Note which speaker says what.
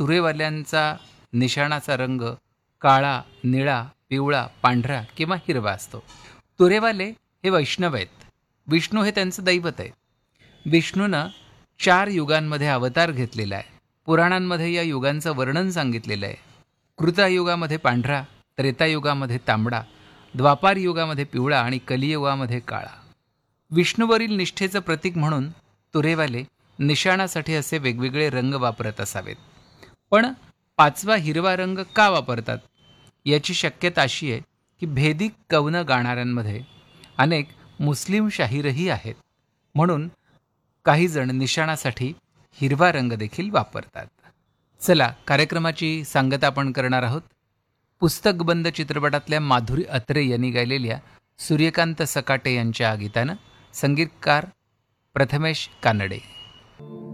Speaker 1: तुरेवाल्यांचा निशाणाचा रंग काळा, निळा, पिवळा, पांढरा किंवा हिरवा असतो. तुरेवाले हे वैष्णव आहेत. विष्णू हे त्यांचं दैवत आहे. विष्णूनं 4 युगांमध्ये अवतार घेतलेला आहे. पुराणांमध्ये या युगांचं वर्णन सांगितलेलं आहे. कृतायुगामध्ये पांढरा, त्रेतायुगामध्ये तांबडा, द्वापार युगामध्ये पिवळा आणि कलियुगामध्ये काळा. विष्णूवरील निष्ठेचं प्रतीक म्हणून तुरेवाले निशाणासाठी असे वेगवेगळे रंग वापरत असावेत. पण 5वा हिरवा रंग का वापरतात याची शक्यता अशी आहे की भेदी कवनं गाणाऱ्यांमध्ये अनेक मुस्लिम शाहीरही आहेत. म्हणून काही जण निशाणासाठी हिरवा रंग देखील वापरतात. चला कार्यक्रमाची सांगता आपण करणार आहोत. पुस्तकबंद चित्रपटातल्या माधुरी अत्रे यांनी गायलेल्या सूर्यकांत सकाटे यांच्या गीतानं. संगीतकार प्रथमेश कानडे.